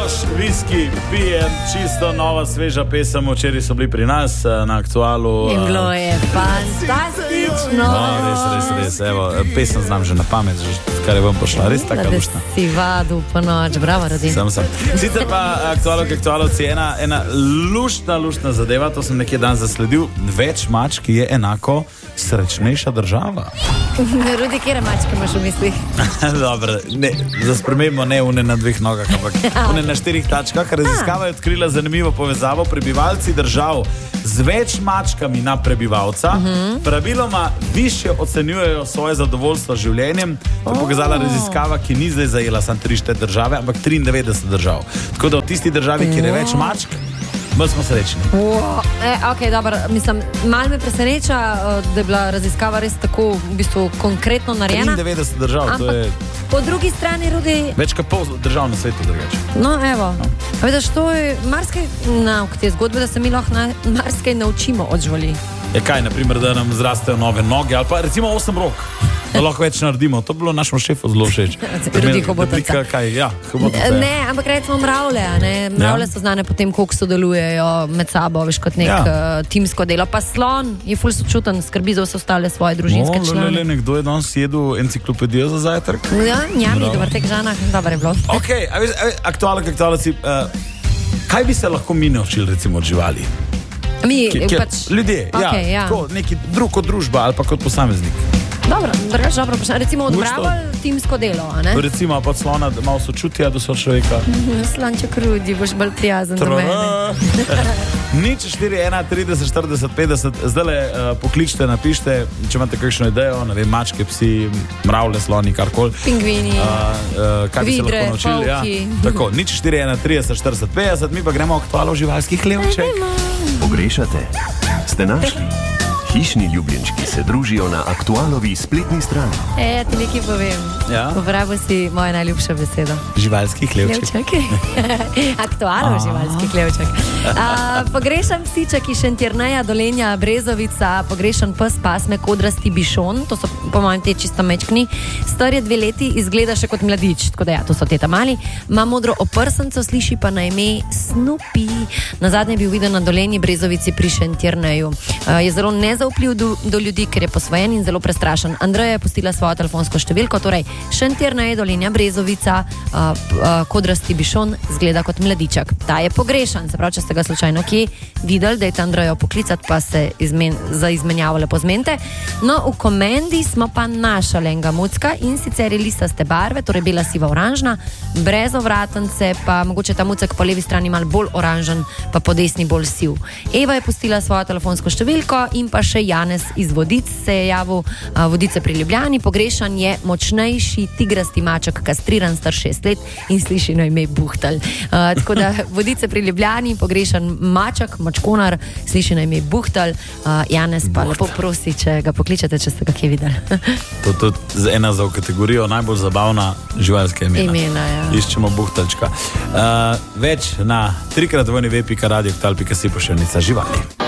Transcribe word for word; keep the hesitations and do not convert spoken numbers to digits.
Josh, viski, pijem, čisto nova, sveža pesem, včeraj so bili pri nas na Aktualu. In bilo je fantastično. No, res, res, res, evo, pesem znam že na pamet, že, kar je vam pošla, res taka luštna. Da si vadu po noč, bravo, Rodin. Sem, sem. Sicer pa Aktualo, k Aktualovci je ena, ena luštna, luštna zadeva, to sem nekje dan zasledil, več mačk je enako srečnejša država. Rudi, kjera mačka imaš v mislih? Dobro, ne, za spremembo ne une na dveh nogah, ampak une na štirih tačkah. Raziskava je odkrila zanimivo povezavo. Prebivalci držav z več mačkami na prebivalca uh-huh. praviloma više ocenjujejo svoje zadovoljstvo z življenjem. To je pokazala oh. raziskava, ki ni zdaj zajela samo tri štiri države, ampak triindevetdeset držav. Tako da v tisti državi, kjer je več mačk, bolj smo srečni. Wow. E, ok, dobro, mislim, malo me preseneča, da je bila raziskava res tako v bistvu konkretno narejena. triindevetdeset držav, ampak to je... po drugi strani, Rudi... Več kot pol držav na svetu drugače. No, evo. No. A vidiš, to je marsikaj nauk te zgodbe, da se mi lahko na, marsikaj naučimo od živali. Je kaj, naprimer, da nam zrastejo nove noge, ali pa recimo osem rok, da lahko več naredimo. To bi bilo našemu šefu zelo všeč. Rudi Hobotanca. Ja, ne, ampak recimo mravlje, ne? Mravlje ja. so znane po tem, koliko sodelujejo med sabo, veš, kot nek ja. uh, timsko delo. Pa slon je ful sočuten, skrbi za vse ostale svoje družinske no, člane. Le, le, nekdo je danes jedel enciklopedijo za zajtrk. Ja, njami, dober tek žana, dober je bilo. Ok, a veš, Aktualo, k Aktualovci, uh, kaj bi se lahko mi naučili recimo od živali? Mi, Ki, kjer, pač... ljudje, okay, ja, ja. Ko, neki drug kot družba ali pa kot posameznik. Dobro, drugač dobro, recimo od mravelj timsko delo, a ne? Recimo pa od slona malo sočutja do človeka. Slonček Rudi, boš bolj prijazen do mene. Nič štiri ena trideset štirideset petdeset, zdajle uh, pokličite, napište, če imate kakšno idejo, ne vem, mačke, psi, mravlje, sloni, karkoli. Pingvini, uh, uh, kaj bi vidre, se lahko naučili? Ja. Tako, nič štiri ena trideset štirideset petdeset, mi pa gremo v Aktualo živalskih hlevček. Pogrešate? Ste našli? Hišni ljubljenčki se družijo na Aktualovi spletni strani. E, ti nekaj povem. Ja? Uporabil si moja najljubša beseda. Živalski hlevček. Aktualo živalski hlevček. A, pogrešam psiček iz Šentjerneja, Dolenja, Brezovica, pogrešam pes pasme kodrasti bišon, to so po mojem te čisto mečkni. Star je dve leti, izgleda še kot mladič, tako da ja, to so teta mali. Ma modro oprsence, sliši pa na ime Snoopy. Nazadnje je bil viden na Dolenji, Brezovici pri Šentjerneju. A, je zelo nezaupljiv do, do ljudi, ker je posvojen in zelo prestrašen. Andreja je pustila svojo telefonsko številko, torej Šentjernej, Dolenja, Brezovica, uh, uh, kodrasti bišon, zgleda kot mladiček. Ta je pogrešan, se pravi, če ste ga slučajno kje videli, da je ta Andrejo poklicati, pa se izmen, za izmenjavo lepo zmente. No, v komendi smo pa našali enega mucka in sicer je listaste barve, torej bela, siva, oranžna, brez ovratence, pa mogoče ta mucek po levi strani malo bolj oranžen, pa po desni bolj siv. Eva je pustila svojo telefonsko številko in pa še Janez iz Vodic se je javil, uh, Vodice pri Ljubljani. Pogrešan je močnejši tigrasti maček, kastriran, star šest let in sliši na ime Buhtelj. Uh, tako da Vodice pri Ljubljani, pogrešan maček, mačkonar, sliši na ime Buhtelj. Uh, Janez pa lepo prosi, če ga pokličete, če ste ga kje videli. To je ena za kategorijo najbolj zabavna živalska imena. Imena, ja. Iščemo Buhtaljčka. Uh, več na trikrat vojni ve pika radio aktual pika si pošiljnica živali.